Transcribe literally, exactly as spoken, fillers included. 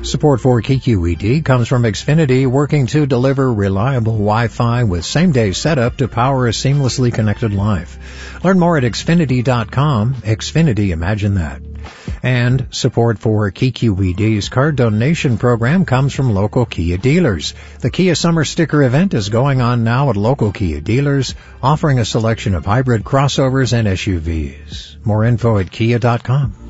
Support for K Q E D comes from Xfinity, working to deliver reliable Wi-Fi with same-day setup to power a seamlessly connected life. Learn more at Xfinity dot com. Xfinity, imagine that. And support for K Q E D's card donation program comes from local Kia dealers. The Kia Summer Sticker event is going on now at local Kia dealers, offering a selection of hybrid crossovers and S U Vs. More info at Kia dot com.